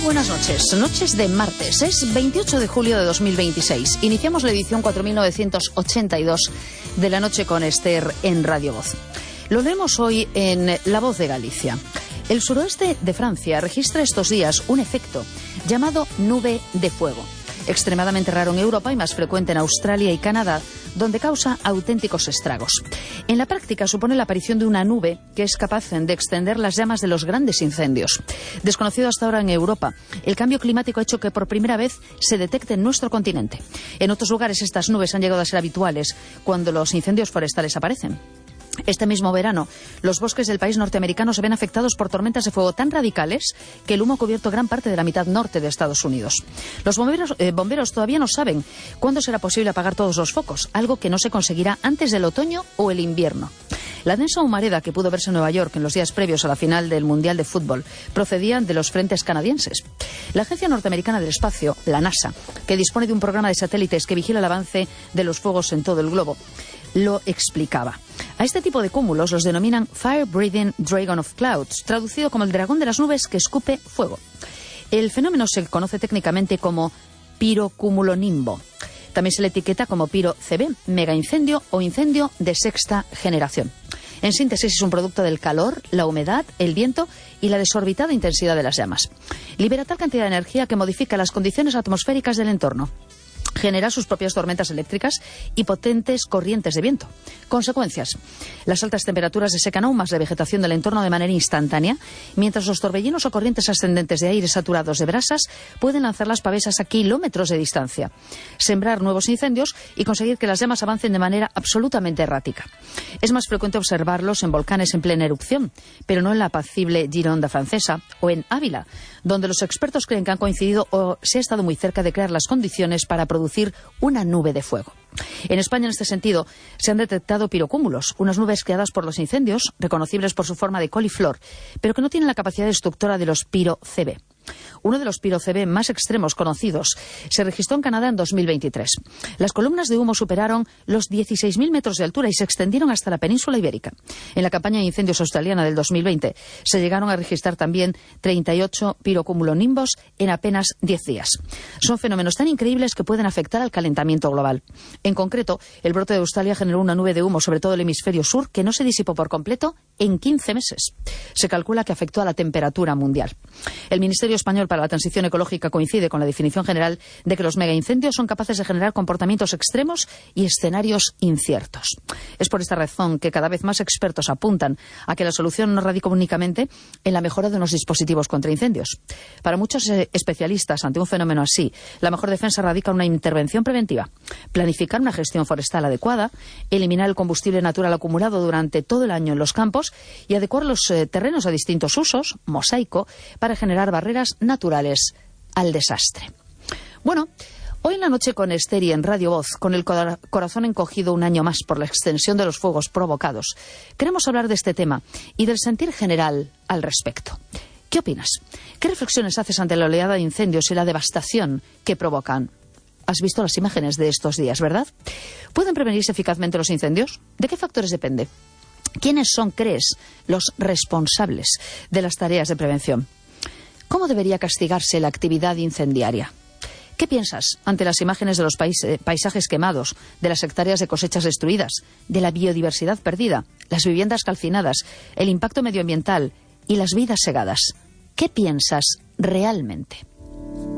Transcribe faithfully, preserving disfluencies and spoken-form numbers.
Buenas noches, noches de martes, es veintiocho de julio de dos mil veintiséis. Iniciamos la edición cuatro mil novecientos ochenta y dos de La Noche con Esther en Radio Voz. Lo leemos hoy en La Voz de Galicia. El suroeste de Francia registra estos días un efecto llamado nube de fuego, extremadamente raro en Europa y más frecuente en Australia y Canadá, donde causa auténticos estragos. En la práctica supone la aparición de una nube que es capaz de extender las llamas de los grandes incendios. Desconocido hasta ahora en Europa, el cambio climático ha hecho que por primera vez se detecte en nuestro continente. En otros lugares estas nubes han llegado a ser habituales cuando los incendios forestales aparecen. Este mismo verano, los bosques del país norteamericano se ven afectados por tormentas de fuego tan radicales que el humo ha cubierto gran parte de la mitad norte de Estados Unidos. Los bomberos, eh, bomberos todavía no saben cuándo será posible apagar todos los focos, algo que no se conseguirá antes del otoño o el invierno. La densa humareda que pudo verse en Nueva York en los días previos a la final del Mundial de Fútbol procedía de los frentes canadienses. La Agencia Norteamericana del Espacio, la NASA, que dispone de un programa de satélites que vigila el avance de los fuegos en todo el globo, lo explicaba. A este tipo de cúmulos los denominan Fire Breathing Dragon of Clouds, traducido como el dragón de las nubes que escupe fuego. El fenómeno se conoce técnicamente como pirocumulonimbo. También se le etiqueta como piro C B, megaincendio o incendio de sexta generación. En síntesis, es un producto del calor, la humedad, el viento y la desorbitada intensidad de las llamas. Libera tal cantidad de energía que modifica las condiciones atmosféricas del entorno. Genera sus propias tormentas eléctricas y potentes corrientes de viento. Consecuencias: las altas temperaturas desecan aún más la vegetación del entorno de manera instantánea, mientras los torbellinos o corrientes ascendentes de aire saturados de brasas pueden lanzar las pavesas a kilómetros de distancia, sembrar nuevos incendios y conseguir que las llamas avancen de manera absolutamente errática. Es más frecuente observarlos en volcanes en plena erupción, pero no en la apacible Gironda francesa o en Ávila, donde los expertos creen que han coincidido o se ha estado muy cerca de crear las condiciones para producir una nube de fuego. En España, en este sentido, se han detectado pirocúmulos, unas nubes creadas por los incendios, reconocibles por su forma de coliflor, pero que no tienen la capacidad destructora de los piro-C B. Uno de los piro-C B más extremos conocidos se registró en Canadá en dos mil veintitrés. Las columnas de humo superaron los dieciséis mil metros de altura y se extendieron hasta la península ibérica. En la campaña de incendios australiana del dos mil veinte se llegaron a registrar también treinta y ocho pirocumulonimbos en apenas diez días. Son fenómenos tan increíbles que pueden afectar al calentamiento global. En concreto, el brote de Australia generó una nube de humo sobre todo el hemisferio sur que no se disipó por completo en quince meses. Se calcula que afectó a la temperatura mundial. El Ministerio Español para la Transición Ecológica coincide con la definición general de que los megaincendios son capaces de generar comportamientos extremos y escenarios inciertos. Es por esta razón que cada vez más expertos apuntan a que la solución no radica únicamente en la mejora de unos dispositivos contra incendios. Para muchos eh, especialistas, ante un fenómeno así, la mejor defensa radica en una intervención preventiva. Planificar una gestión forestal adecuada, eliminar el combustible natural acumulado durante todo el año en los campos y adecuar los eh, terrenos a distintos usos, mosaico, para generar barreras naturales al desastre. Bueno, hoy en La Noche con Esther y en Radio Voz, con el corazón encogido un año más por la extensión de los fuegos provocados, queremos hablar de este tema y del sentir general al respecto. ¿Qué opinas? ¿Qué reflexiones haces ante la oleada de incendios y la devastación que provocan? Has visto las imágenes de estos días, ¿verdad? ¿Pueden prevenirse eficazmente los incendios? ¿De qué factores depende? ¿Quiénes son, crees, los responsables de las tareas de prevención? ¿Cómo debería castigarse la actividad incendiaria? ¿Qué piensas ante las imágenes de los pais- paisajes quemados, de las hectáreas de cosechas destruidas, de la biodiversidad perdida, las viviendas calcinadas, el impacto medioambiental y las vidas segadas? ¿Qué piensas realmente?